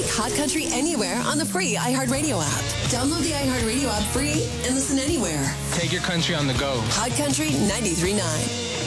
Make Hot Country anywhere on the free iHeartRadio app. Download the iHeartRadio app free and listen anywhere. Take your country on the go. Hot Country 93.9.